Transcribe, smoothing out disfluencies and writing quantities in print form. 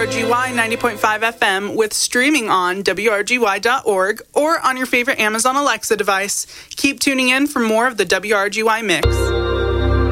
WRGY 90.5 FM with streaming on WRGY.org or on your favorite Amazon Alexa device. Keep tuning in for more of the WRGY Mix.